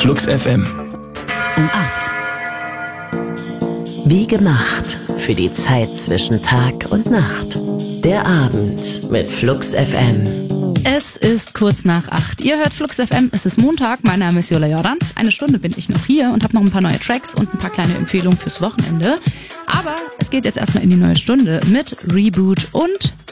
Flux FM. Um 8. Wie gemacht für die Zeit zwischen Tag und Nacht. Der Abend mit Flux FM. Es ist kurz nach 8. Ihr hört Flux FM, es ist Montag, mein Name ist Jola Jordans. Eine Stunde bin ich noch hier und habe noch ein paar neue Tracks und ein paar kleine Empfehlungen fürs Wochenende. Aber es geht jetzt erstmal in die neue Stunde mit Reboot und